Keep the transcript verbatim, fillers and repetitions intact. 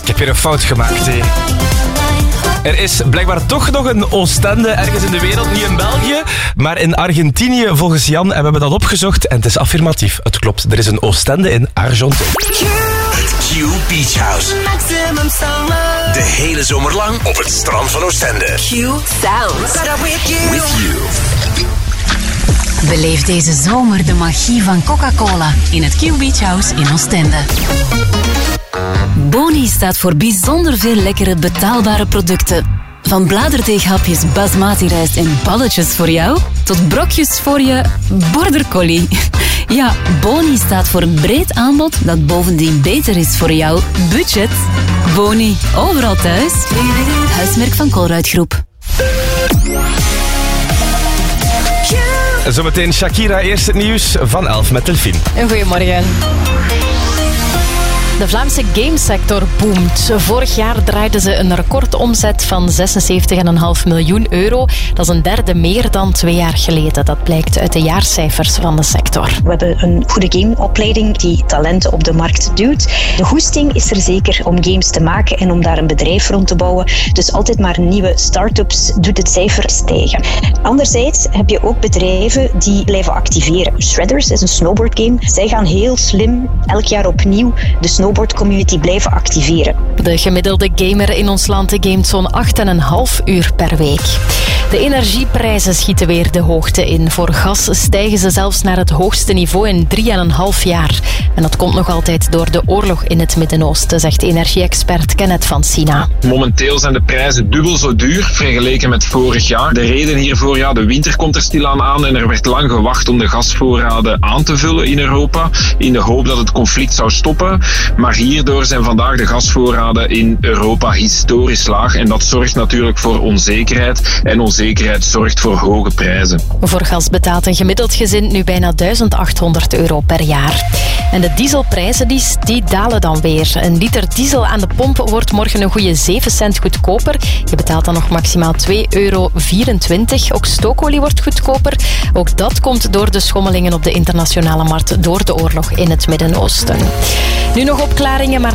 heb hier een fout gemaakt, hé. Er is blijkbaar toch nog een Oostende ergens in de wereld, niet in België, maar in Argentinië volgens Jan. En we hebben dat opgezocht en het is affirmatief. Het klopt, er is een Oostende in Argentinië. Het Q Beach House. De hele zomer lang op het strand van Oostende. Q Sounds. With you. Beleef deze zomer de magie van Coca-Cola in het Q Beach House in Oostende. Boni staat voor bijzonder veel lekkere betaalbare producten. Van bladerdeeghapjes basmati rijst en balletjes voor jou, tot brokjes voor je border collie. Ja, Boni staat voor een breed aanbod dat bovendien beter is voor jouw budget. Boni, overal thuis. Huismerk van Colruyt Groep. Zometeen Shakira, eerst het nieuws van elf met Delphine. Goedemorgen. De Vlaamse gamesector boomt. Vorig jaar draaiden ze een recordomzet van zesenzeventig komma vijf miljoen euro. Dat is een derde meer dan twee jaar geleden. Dat blijkt uit de jaarcijfers van de sector. We hebben een goede gameopleiding die talenten op de markt duwt. De goesting is er zeker om games te maken en om daar een bedrijf rond te bouwen. Dus altijd maar nieuwe start-ups doet het cijfer stijgen. Anderzijds heb je ook bedrijven die blijven activeren. Shredders is een snowboardgame. Zij gaan heel slim elk jaar opnieuw de snowboard community blijven activeren. De gemiddelde gamer in ons land gamet zo'n acht komma vijf uur per week. De energieprijzen schieten weer de hoogte in. Voor gas stijgen ze zelfs naar het hoogste niveau in drie en een half jaar. En dat komt nog altijd door de oorlog in het Midden-Oosten, zegt energie-expert Kenneth van Sina. Momenteel zijn de prijzen dubbel zo duur vergeleken met vorig jaar. De reden hiervoor, ja, de winter komt er stilaan aan en er werd lang gewacht om de gasvoorraden aan te vullen in Europa, in de hoop dat het conflict zou stoppen. Maar hierdoor zijn vandaag de gasvoorraden in Europa historisch laag en dat zorgt natuurlijk voor onzekerheid en onzekerheid zorgt voor hoge prijzen. Voor gas betaalt een gemiddeld gezin nu bijna duizend achthonderd euro per jaar. En de dieselprijzen die, die dalen dan weer. Een liter diesel aan de pomp wordt morgen een goede zeven cent goedkoper. Je betaalt dan nog maximaal twee euro vierentwintig. Ook stookolie wordt goedkoper. Ook dat komt door de schommelingen op de internationale markt door de oorlog in het Midden-Oosten. Nu nog opklaringen, maar